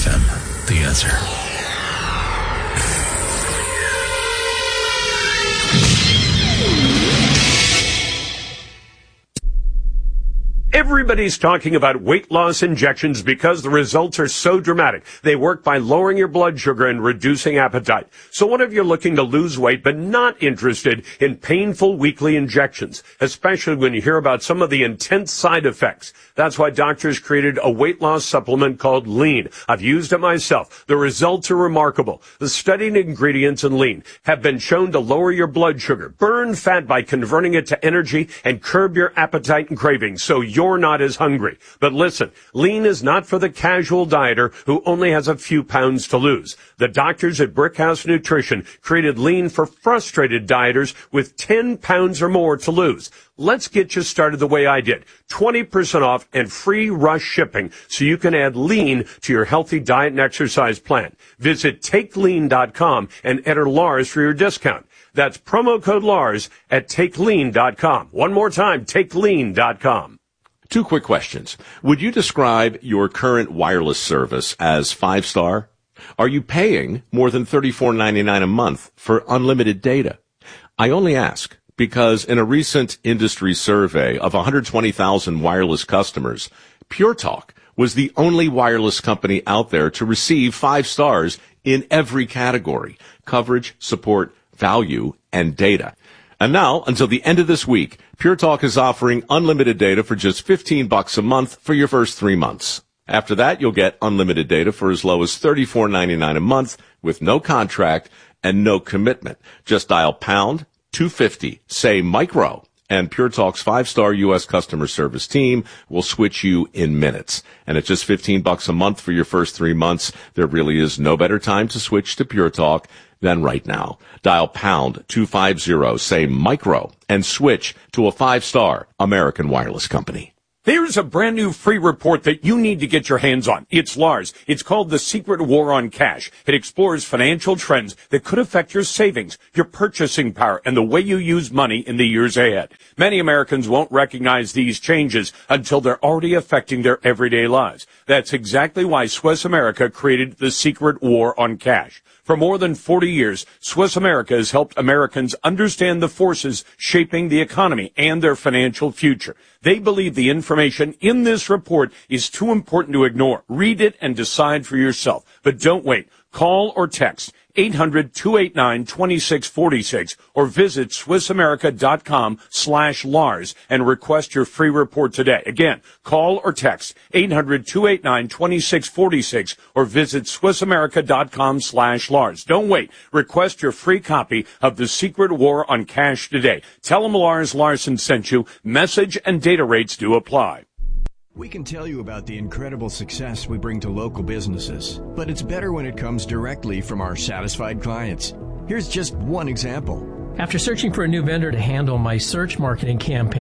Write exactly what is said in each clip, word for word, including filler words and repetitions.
F M, The Answer. Everybody's talking about weight loss injections because the results are so dramatic. They work by lowering your blood sugar and reducing appetite. So what if you're looking to lose weight but not interested in painful weekly injections, especially when you hear about some of the intense side effects? That's why doctors created a weight loss supplement called Lean. I've used it myself. The results are remarkable. The studied ingredients in Lean have been shown to lower your blood sugar, burn fat by converting it to energy, and curb your appetite and cravings so you're not as hungry. But listen, Lean is not for the casual dieter who only has a few pounds to lose. The doctors at Brickhouse Nutrition created Lean for frustrated dieters with ten pounds or more to lose. Let's get you started the way I did. twenty percent off and free rush shipping so you can add Lean to your healthy diet and exercise plan. Visit take lean dot com and enter Lars for your discount. That's promo code Lars at take lean dot com. One more time, take lean dot com. Two quick questions. Would you describe your current wireless service as five-star? Are you paying more than thirty-four ninety-nine a month for unlimited data? I only ask because in a recent industry survey of one hundred twenty thousand wireless customers, Pure Talk was the only wireless company out there to receive five stars in every category: coverage, support, value, and data. And now, until the end of this week, Pure Talk is offering unlimited data for just fifteen bucks a month for your first three months. After that, you'll get unlimited data for as low as thirty-four ninety-nine a month with no contract and no commitment. Just dial pound two fifty, say micro, and Pure Talk's five-star U S customer service team will switch you in minutes. And at just fifteen bucks a month for your first three months, there really is no better time to switch to Pure Talk than right now. Dial pound two fifty, say micro, and switch to a five-star American wireless company. There's a brand new free report that you need to get your hands on. It's Lars. It's called The Secret War on Cash. It explores financial trends that could affect your savings, your purchasing power, and the way you use money in the years ahead. Many Americans won't recognize these changes until they're already affecting their everyday lives. That's exactly why Swiss America created The Secret War on Cash. For more than forty years, Swiss America has helped Americans understand the forces shaping the economy and their financial future. They believe the information in this report is too important to ignore. Read it and decide for yourself. But don't wait. Call or text eight hundred, two eight nine, two six four six or visit swiss america dot com slash Lars and request your free report today. Again, call or text eight hundred, two eight nine, two six four six or visit swiss america dot com slash Lars. Don't wait. Request your free copy of The Secret War on Cash today. Tell them Lars Larson sent you. Message and data rates do apply. We can tell you about the incredible success we bring to local businesses, but it's better when it comes directly from our satisfied clients. Here's just one example. After searching for a new vendor to handle my search marketing campaign.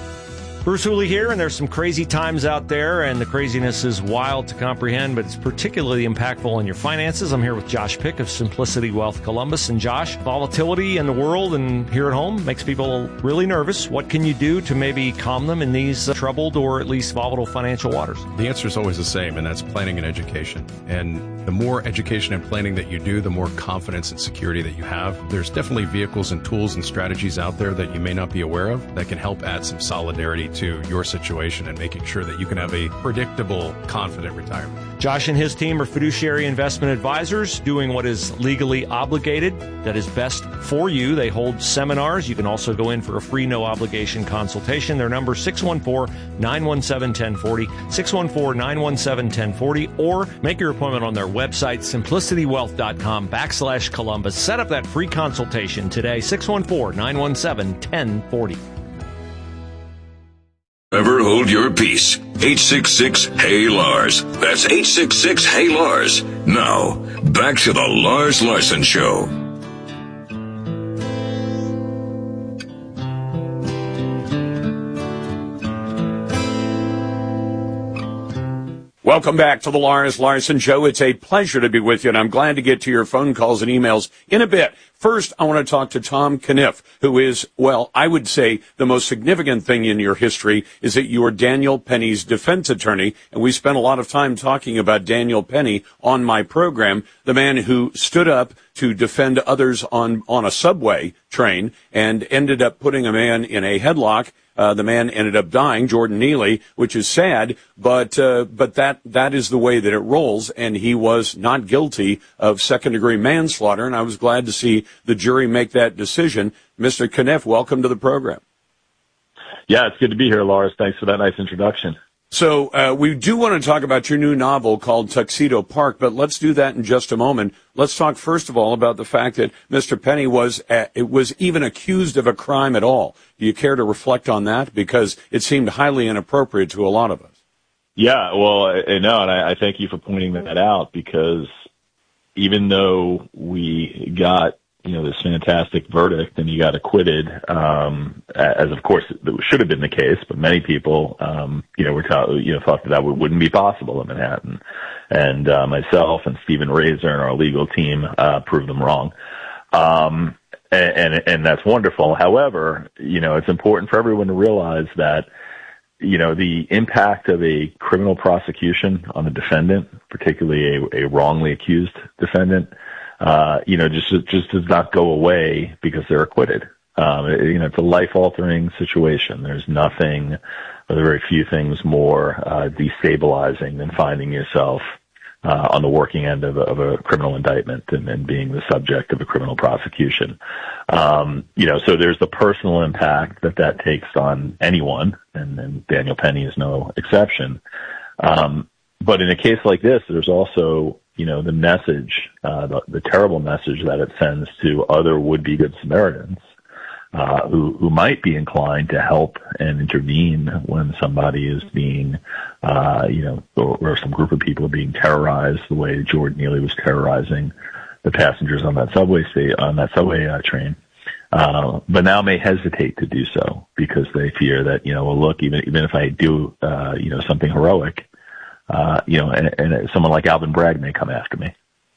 Bruce Hooley here, and there's some crazy times out there, and the craziness is wild to comprehend, but it's particularly impactful on your finances. I'm here with Josh Pick of Simplicity Wealth Columbus. And Josh, volatility in the world and here at home makes people really nervous. What can you do to maybe calm them in these uh, troubled or at least volatile financial waters? The answer is always the same, and that's planning and education. And the more education and planning that you do, the more confidence and security that you have. There's definitely vehicles and tools and strategies out there that you may not be aware of that can help add some solidarity to your situation and making sure that you can have a predictable, confident retirement. Josh and his team are fiduciary investment advisors doing what is legally obligated, that is best for you. They hold seminars. You can also go in for a free, no-obligation consultation. Their number is six one four, nine one seven, one oh four oh, six one four, nine one seven, one oh four oh, or make your appointment on their website, simplicity wealth dot com backslash Columbus. Set up that free consultation today, six one four, nine one seven, one oh four oh. Ever hold your peace? eight six six, Hey Lars. That's eight six six, Hey Lars. Now, back to the Lars Larson Show. Welcome back to the Lars Larson Show. It's a pleasure to be with you, and I'm glad to get to your phone calls and emails in a bit. First, I want to talk to Tom Caniff, who is, well, I would say the most significant thing in your history is that you are Daniel Penny's defense attorney, and we spent a lot of time talking about Daniel Penny on my program, the man who stood up to defend others on, on a subway train and ended up putting a man in a headlock. Uh, the man ended up dying, Jordan Neely, which is sad, but uh, but that that is the way that it rolls, and he was not guilty of second-degree manslaughter, and I was glad to see the jury make that decision. Mister Caniff, welcome to the program. Yeah, it's good to be here, Lars. Thanks for that nice introduction. So uh, we do want to talk about your new novel called Tuxedo Park, but let's do that in just a moment. Let's talk first of all about the fact that Mister Penny was uh, it was even accused of a crime at all. Do you care to reflect on that? Because it seemed highly inappropriate to a lot of us. Yeah, well, I know, and I, I thank you for pointing that out, because even though we got, you know, this fantastic verdict and he got acquitted, um, as of course it should have been the case, but many people, um, you know, were ta- you know, thought that that wouldn't be possible in Manhattan. And, uh, myself and Stephen Razor and our legal team, uh, proved them wrong. Um, and, and, and that's wonderful. However, you know, it's important for everyone to realize that, you know, the impact of a criminal prosecution on a defendant, particularly a, a wrongly accused defendant, Uh, you know, just just does not go away because they're acquitted. Um, it, you know, it's a life-altering situation. There's nothing, or there are very few things more uh, destabilizing than finding yourself uh, on the working end of a, of a criminal indictment and, and being the subject of a criminal prosecution. Um, you know, so there's the personal impact that that takes on anyone, and, and Daniel Penny is no exception. Um, but in a case like this, there's also, you know, the message, uh, the, the terrible message that it sends to other would-be Good Samaritans, uh, who, who might be inclined to help and intervene when somebody is being, uh, you know, or, or some group of people are being terrorized the way Jordan Neely was terrorizing the passengers on that subway sta- on that subway uh, train. Uh, but now may hesitate to do so because they fear that, you know, well, look, even, even if I do, uh, you know, something heroic, Uh, you know, and, and someone like Alvin Bragg may come after me.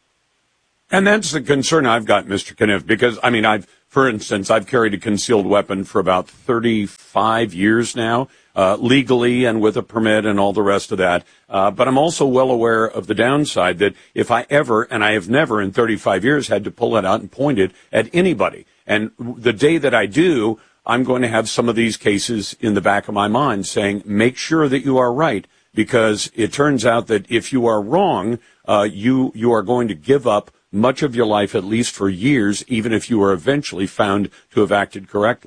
And that's the concern I've got, Mister Caniff, because, I mean, I've, for instance, I've carried a concealed weapon for about thirty-five years now, uh, legally and with a permit and all the rest of that. Uh, but I'm also well aware of the downside that if I ever, and I have never in thirty-five years had to pull it out and point it at anybody. And the day that I do, I'm going to have some of these cases in the back of my mind saying, make sure that you are right. Because it turns out that if you are wrong, uh, you, you are going to give up much of your life, at least for years, even if you are eventually found to have acted correctly.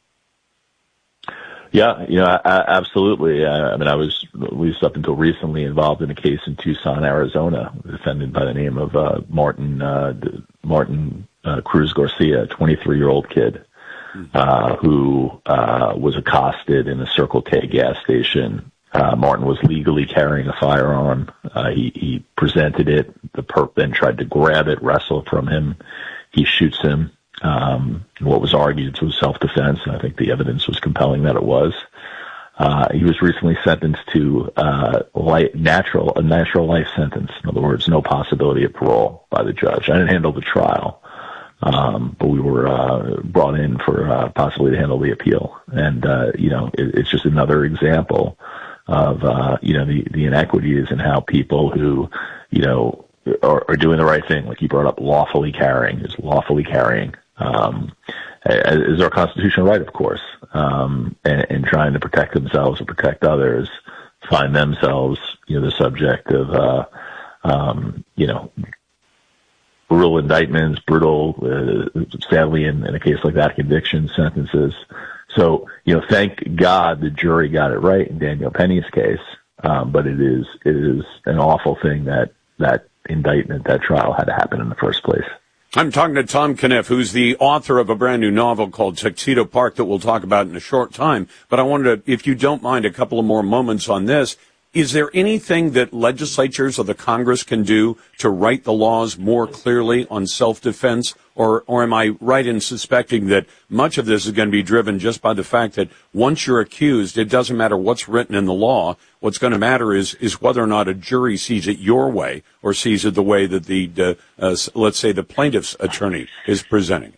Yeah, you know, I, I, absolutely. I, I mean, I was, at least up until recently, involved in a case in Tucson, Arizona, defended by the name of uh, Martin uh, Martin uh, Cruz Garcia, a twenty-three-year-old kid uh, who uh, was accosted in a Circle K gas station. Uh, Martin was legally carrying a firearm. Uh, he, he presented it. The perp then tried to grab it, wrestle from him. He shoots him. Um, what was argued was self-defense, and I think the evidence was compelling that it was. Uh, he was recently sentenced to uh, light, natural, a natural life sentence. In other words, no possibility of parole by the judge. I didn't handle the trial, um, but we were uh, brought in for uh, possibly to handle the appeal. And uh, you know, it, it's just another example of, uh, you know, the, the inequities and how people who, you know, are, are doing the right thing, like you brought up, lawfully carrying, is lawfully carrying, um, is our constitutional right, of course, um, and, and trying to protect themselves and protect others, find themselves, you know, the subject of, uh, um, you know, brutal indictments, brutal, uh, sadly, in, in a case like that, conviction sentences. So, you know, thank God the jury got it right in Daniel Penny's case. Um, but it is, it is an awful thing that that indictment, that trial had to happen in the first place. I'm talking to Tom Caniff, who's the author of a brand new novel called Tuxedo Park that we'll talk about in a short time. But I wanted to, if you don't mind, a couple of more moments on this. Is there anything that legislatures or the Congress can do to write the laws more clearly on self-defense? Or, or am I right in suspecting that much of this is going to be driven just by the fact that once you're accused, it doesn't matter what's written in the law. What's going to matter is, is whether or not a jury sees it your way or sees it the way that the, the uh, let's say, the plaintiff's attorney is presenting.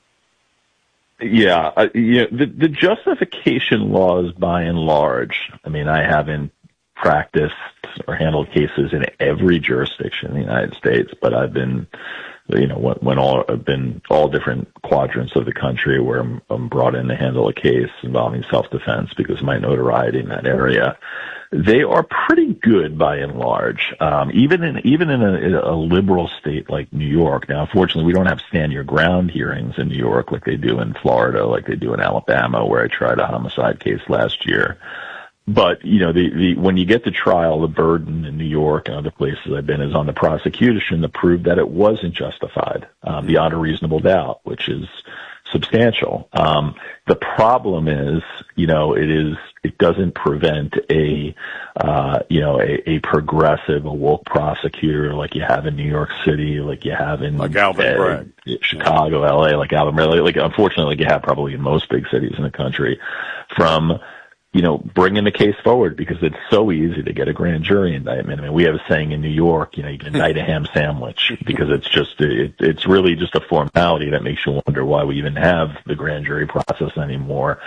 Yeah, uh, yeah. The, the justification laws, by and large, I mean, I haven't practiced or handled cases in every jurisdiction in the United States, but I've been, you know, when, when all I've been all different quadrants of the country where I'm, I'm brought in to handle a case involving self-defense because of my notoriety in that area. They are pretty good by and large, um, even in even in a, a liberal state like New York. Now, unfortunately, we don't have stand your ground hearings in New York like they do in Florida, like they do in Alabama, where I tried a homicide case last year. But, you know, the, the, when you get to trial, the burden in New York and other places I've been is on the prosecution to prove that it wasn't justified, um, beyond a reasonable doubt, which is substantial. Um, the problem is, you know, it is, it doesn't prevent a, uh, you know, a, a progressive, a woke prosecutor like you have in New York City, like you have in like Alvin uh, Bragg. Chicago, L A, like Alvin Bragg, like unfortunately, like you have probably in most big cities in the country, from, you know, bringing the case forward because it's so easy to get a grand jury indictment. I mean, we have a saying in New York, you know, you can indict a ham sandwich because it's just, it, it's really just a formality that makes you wonder why we even have the grand jury process anymore.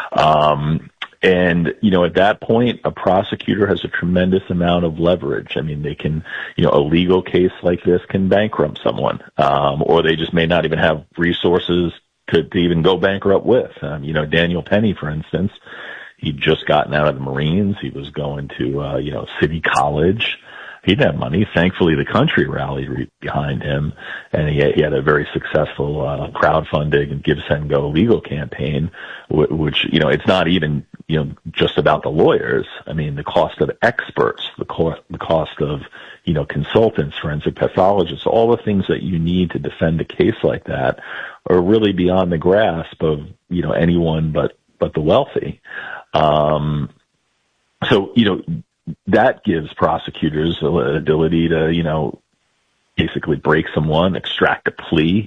Um, and, you know, at that point, a prosecutor has a tremendous amount of leverage. I mean, they can, you know, a legal case like this can bankrupt someone, um, or they just may not even have resources to, to even go bankrupt with. Um, you know, Daniel Penny, for instance, he'd just gotten out of the Marines. He was going to, uh, you know, City College. He didn't have money. Thankfully, the country rallied re- behind him, and he, he had a very successful uh, crowdfunding and Give, Send, Go legal campaign, w- which, you know, it's not even, you know, just about the lawyers. I mean, the cost of experts, the, co- the cost of, you know, consultants, forensic pathologists, all the things that you need to defend a case like that are really beyond the grasp of, you know, anyone but, but the wealthy. Um, so, you know, that gives prosecutors the ability to, you know, basically break someone, extract a plea,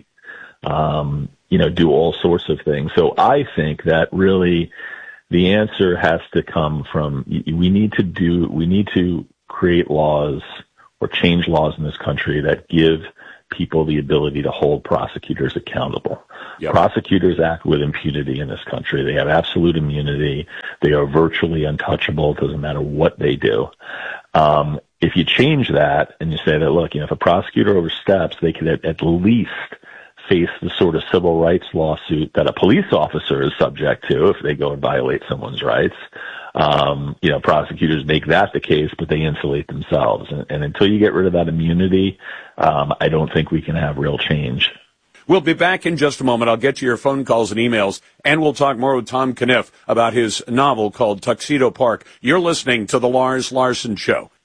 um, you know, do all sorts of things. So I think that really the answer has to come from, we need to do, we need to create laws or change laws in this country that give people the ability to hold prosecutors accountable. Yep. Prosecutors act with impunity in this country. They have absolute immunity. They are virtually untouchable. It doesn't matter what they do. Um, if you change that and you say that, look, you know, if a prosecutor oversteps, they could at, at least face the sort of civil rights lawsuit that a police officer is subject to if they go and violate someone's rights. Um, you know, prosecutors make that the case, but they insulate themselves. And, and until you get rid of that immunity, um, I don't think we can have real change. We'll be back in just a moment. I'll get to your phone calls and emails, and we'll talk more with Tom Caniff about his novel called Tuxedo Park. You're listening to The Lars Larson Show.